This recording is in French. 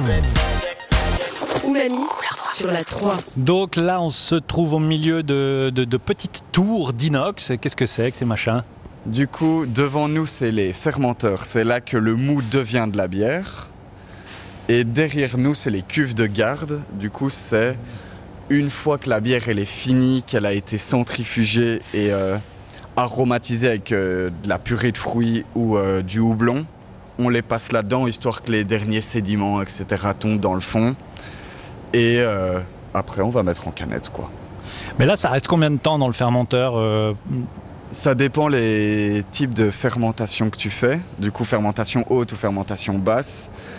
Umami sur la 3. Donc là, on se trouve au milieu de petites tours d'inox. Qu'est-ce que c'est que ces machins ? Du coup, devant nous, c'est les fermenteurs. C'est là que le mou devient de la bière. Et derrière nous, c'est les cuves de garde. Du coup, c'est une fois que la bière elle est finie, qu'elle a été centrifugée et aromatisée avec de la purée de fruits ou du houblon, on les passe là-dedans, histoire que les derniers sédiments, etc. tombent dans le fond. Et après, on va mettre en canette, quoi. Mais là, ça reste combien de temps dans le fermenteur ? Ça dépend les types de fermentation que tu fais. Du coup, fermentation haute ou fermentation basse.